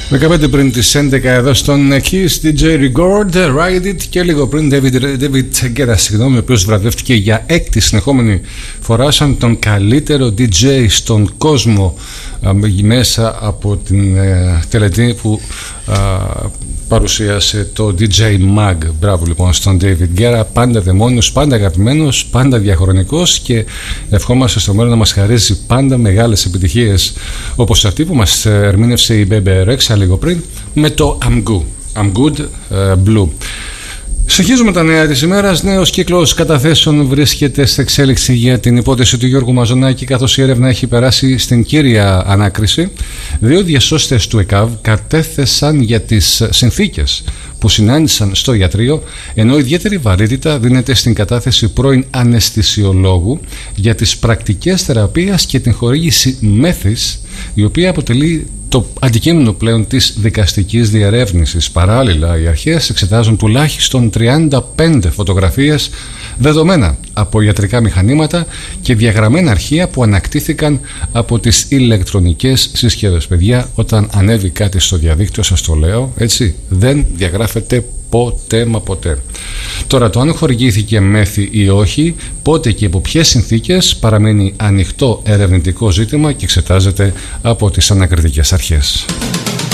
15 πριν τις 11 εδώ στον Kiss, DJ Record, Ride It, και λίγο πριν David Guetta, ο οποίος βραβεύτηκε για έκτη συνεχόμενη φορά σαν τον καλύτερο DJ στον κόσμο μέσα από την τελετή που παρουσίασε το DJ Mag. Μπράβο λοιπόν στον David Guetta, πάντα δαιμόνιος, πάντα αγαπημένος, πάντα διαχρονικός, και ευχόμαστε στο μέλλον να μας χαρίζει πάντα μεγάλες επιτυχίες όπως αυτή που μας ερμήνευσε η Bebe Rexha λίγο πριν με το I'm Good Blue. Συνεχίζουμε τα νέα της ημέρας. Νέος κύκλος καταθέσεων βρίσκεται σε εξέλιξη για την υπόθεση του Γιώργου Μαζονάκη, καθώς η έρευνα έχει περάσει στην κύρια ανάκριση. Δύο διασώστες του ΕΚΑΒ κατέθεσαν για τις συνθήκες που συνάντησαν στο ιατρείο, ενώ ιδιαίτερη βαρύτητα δίνεται στην κατάθεση πρώην αναισθησιολόγου για τις πρακτικές θεραπείας και την χορήγηση μέθης, η οποία αποτελεί το αντικείμενο πλέον της δικαστικής διερεύνησης. Παράλληλα, οι αρχές εξετάζουν τουλάχιστον 35 φωτογραφίες, δεδομένα από ιατρικά μηχανήματα και διαγραμμένα αρχεία που ανακτήθηκαν από τις ηλεκτρονικές συσκευές. Παιδιά, όταν ανέβει κάτι στο διαδίκτυο, σας το λέω, έτσι, δεν διαγράφεται ποτέ μα ποτέ. Τώρα, το αν χορηγήθηκε μέθη ή όχι, πότε και υπό ποιες συνθήκες, παραμένει ανοιχτό ερευνητικό ζήτημα και εξετάζεται από τις ανακριτικές αρχές.